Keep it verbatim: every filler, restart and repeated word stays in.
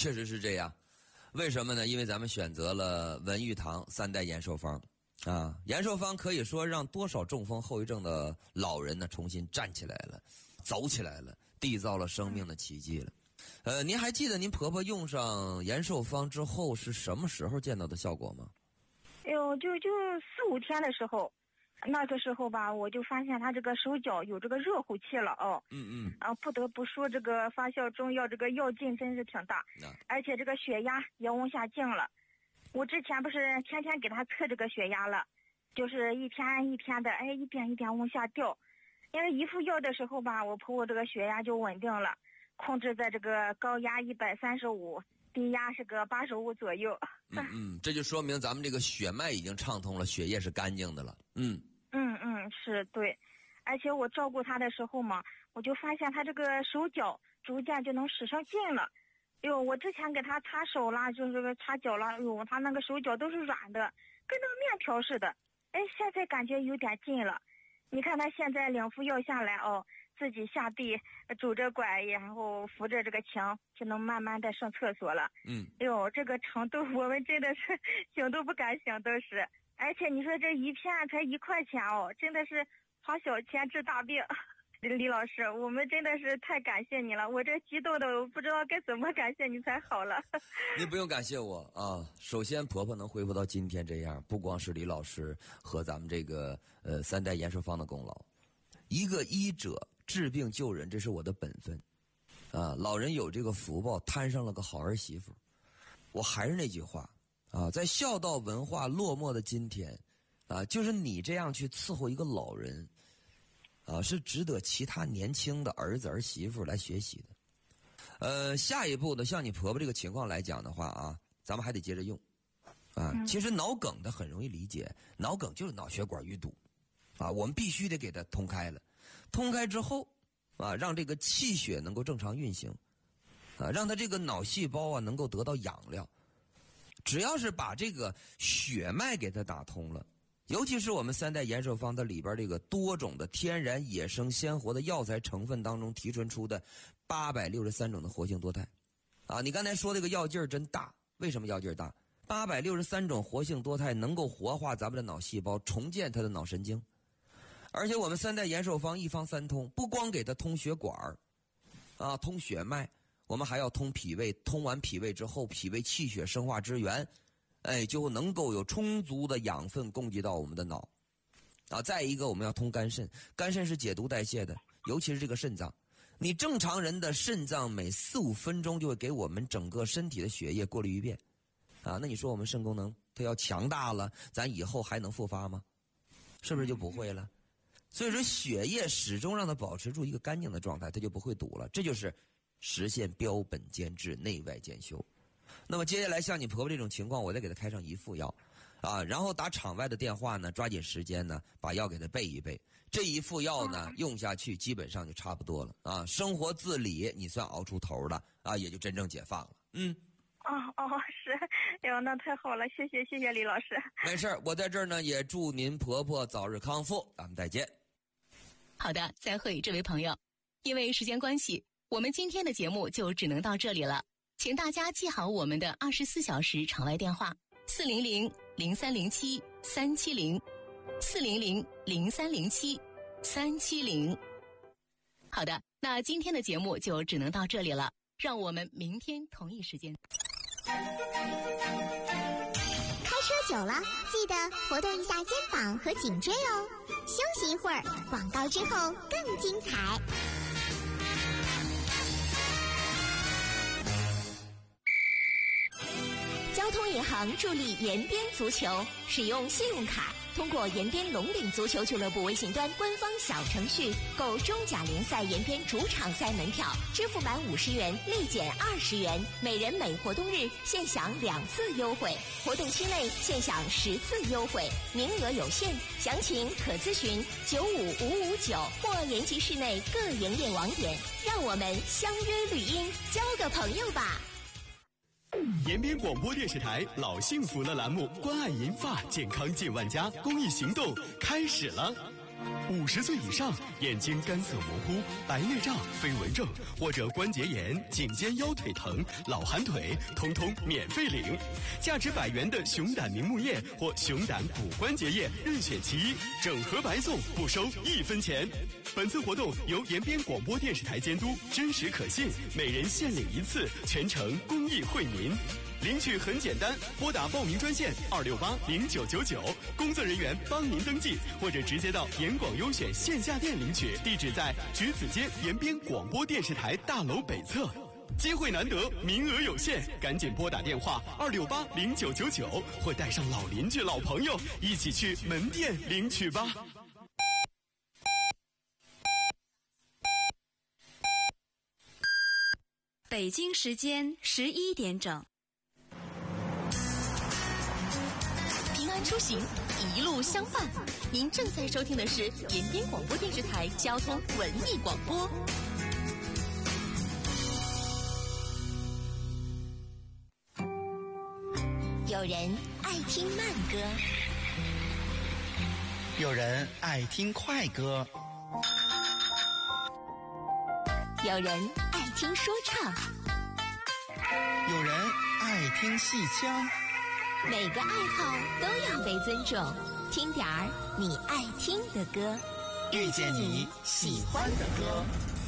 确实是这样。为什么呢？因为咱们选择了文玉堂三代延寿方啊，延寿方可以说让多少中风后遗症的老人呢重新站起来了，走起来了，缔造了生命的奇迹了。呃，您还记得您婆婆用上延寿方之后是什么时候见到的效果吗？ 哎呦，就就四五天的时候，那个时候吧，我就发现她这个手脚有这个热乎气了哦。 嗯嗯。 啊，不得不说这个发酵中药这个药劲真是挺大， 啊、 而且这个血压也往下降了。我之前不是天天给她测这个血压了，就是一天一天的，哎，一点一点往下掉。因为一服药的时候吧，我婆婆这个血压就稳定了，控制在这个高压一百三十五。低压是个八十五左右。 嗯嗯，这就说明咱们这个血脉已经畅通了，血液是干净的了。嗯嗯嗯，是对。而且我照顾他的时候嘛，我就发现他这个手脚逐渐就能使上劲了。哎呦，我之前给他擦手啦，就是这个擦脚啦，哎呦，他那个手脚都是软的，跟那个面条似的。哎，现在感觉有点劲了。你看他现在两副药下来哦，自己下地拄着拐，然后扶着这个墙，就能慢慢的上厕所了。 嗯， 哎呦，这个程度我们真的是想都不敢想，都是。而且你说这一片才一块钱哦，真的是花小钱治大病。李老师，我们真的是太感谢你了，我这激动的我不知道该怎么感谢你才好了。 您不用感谢我啊，首先婆婆能恢复到今天这样，不光是李老师和咱们这个呃三代延寿方的功劳。一个医者治病救人，这是我的本分啊！老人有这个福报，摊上了个好儿媳妇。我还是那句话啊，在孝道文化落寞的今天啊，就是你这样去伺候一个老人啊，是值得其他年轻的儿子儿媳妇来学习的。呃，下一步呢，像你婆婆这个情况来讲的话啊，咱们还得接着用啊。其实脑梗的很容易理解，脑梗就是脑血管淤堵啊，我们必须得给它通开了。通开之后啊，让这个气血能够正常运行啊，让它这个脑细胞啊能够得到养料。只要是把这个血脉给它打通了，尤其是我们三代延寿方的里边这个多种的天然野生鲜活的药材成分当中提纯出的八百六十三种的活性多肽啊，你刚才说这个药劲儿真大，为什么药劲儿大？八百六十三种活性多肽能够活化咱们的脑细胞，重建它的脑神经。而且我们三代延寿方一方三通，不光给它通血管啊，通血脉，我们还要通脾胃，通完脾胃之后，脾胃气血生化之源，哎，就能够有充足的养分供给到我们的脑啊。再一个，我们要通肝肾，肝肾是解毒代谢的，尤其是这个肾脏。你正常人的肾脏每四五分钟就会给我们整个身体的血液过滤一遍啊。那你说我们肾功能它要强大了，咱以后还能复发吗？是不是就不会了？所以说血液始终让它保持住一个干净的状态，它就不会堵了。这就是实现标本兼治，内外兼修。那么接下来像你婆婆这种情况，我再给她开上一副药啊，然后打场外的电话呢，抓紧时间呢把药给她备一备。这一副药呢用下去基本上就差不多了啊，生活自理你算熬出头了啊，也就真正解放了。嗯。 哦哦，是，哎呦，那太好了，谢谢谢谢李老师。 没事，我在这儿呢也祝您婆婆早日康复，咱们再见。 好的，再会，这位朋友。因为时间关系，我们今天的节目就只能到这里了，请大家记好我们的二十四小时场外电话：四零零零三零七三七零，四零零零三零七三七零。好的，那今天的节目就只能到这里了，让我们明天同一时间。 开车久了，记得活动一下肩膀和颈椎哦。休息一会儿，广告之后更精彩。交通银行助力延边足球，使用信用卡通过延边龙岭足球俱乐部微信端官方小程序购中甲联赛延边主场赛门票，支付满五十元立减二十元，每人每活动日现享两次优惠，活动期内现享十次优惠，名额有限，详情可咨询九五五五九或延吉市内各营业网点。让我们相约绿茵，交个朋友吧。 延边广播电视台老幸福的栏目，关爱银发，健康进万家公益行动开始了。 五十岁以上，眼睛干涩模糊、白内障、飞蚊症或者关节炎、颈肩腰腿疼、老寒腿，通通免费领。价值百元的熊胆明目液或熊胆骨关节液任选其一，整盒白送，不收一分钱。本次活动由延边广播电视台监督，真实可信，每人限领一次，全程公益惠民。领取很简单，拨打报名专线二六八零九九九，工作人员帮您登记，或者直接到延广优选线下店领取，地址在橘子街延边广播电视台大楼北侧。机会难得，名额有限，赶紧拨打电话二六八零九九九，或带上老邻居、老朋友一起去门店领取吧。 北京时间十一点整。 平安出行，一路相伴。您正在收听的是延边广播电视台交通文艺广播。 有人爱听慢歌， 有人爱听快歌， 有人爱听说唱， 有人爱听戏腔。 每个爱好都要被尊重，听点儿你爱听的歌， 遇见你喜欢的歌。